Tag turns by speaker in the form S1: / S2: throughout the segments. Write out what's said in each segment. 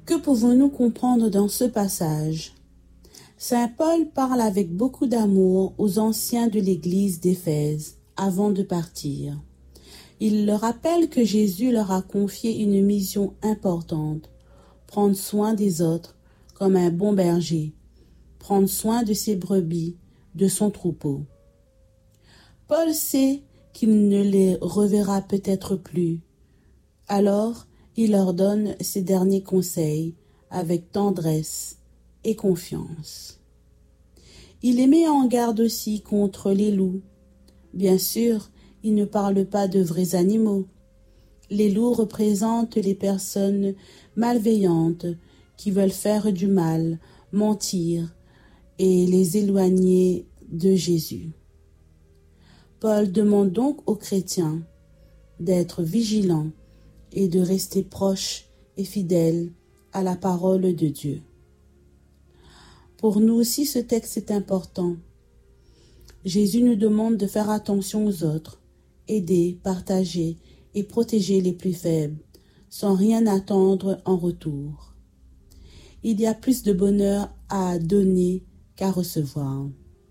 S1: Que pouvons-nous comprendre dans ce passage? Saint Paul parle avec beaucoup d'amour aux anciens de l'église d'Éphèse avant de partir. Il leur rappelle que Jésus leur a confié une mission importante, prendre soin des autres comme un bon berger, prendre soin de ses brebis, de son troupeau. Paul sait qu'il ne les reverra peut-être plus. Alors, il leur donne ses derniers conseils avec tendresse et confiance. Il les met en garde aussi contre les loups. Bien sûr, il ne parle pas de vrais animaux. Les loups représentent les personnes malveillantes qui veulent faire du mal, mentir et les éloigner de Jésus. Paul demande donc aux chrétiens d'être vigilants et de rester proches et fidèles à la parole de Dieu. Pour nous aussi, ce texte est important. Jésus nous demande de faire attention aux autres, aider, partager et protéger les plus faibles, sans rien attendre en retour. Il y a plus de bonheur à donner qu'à recevoir.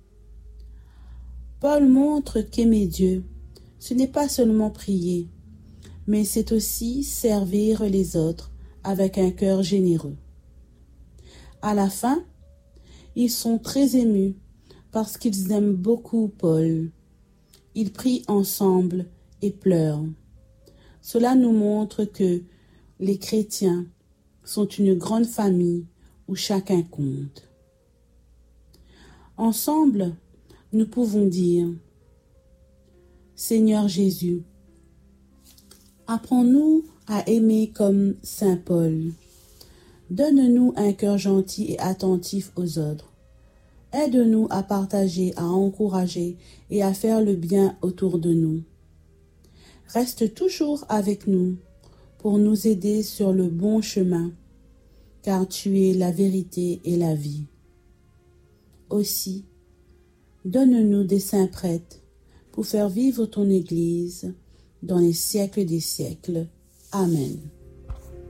S1: Paul montre qu'aimer Dieu, ce n'est pas seulement prier, mais c'est aussi servir les autres avec un cœur généreux. À la fin, ils sont très émus parce qu'ils aiment beaucoup Paul. Ils prient ensemble et pleurent. Cela nous montre que les chrétiens sont une grande famille où chacun compte. Ensemble, nous pouvons dire: Seigneur Jésus, apprends-nous à aimer comme Saint Paul. Donne-nous un cœur gentil et attentif aux autres. Aide-nous à partager, à encourager et à faire le bien autour de nous. Reste toujours avec nous pour nous aider sur le bon chemin, car tu es la vérité et la vie. Aussi, donne-nous des saints prêtres pour faire vivre ton Église dans les siècles des siècles. Amen.